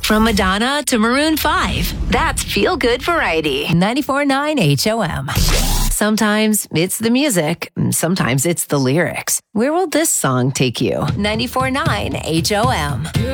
From Madonna to Maroon 5, that's Feel Good Variety. 94.9 HOM. Sometimes it's the music, sometimes it's the lyrics. Where will this song take you? 94.9 HOM.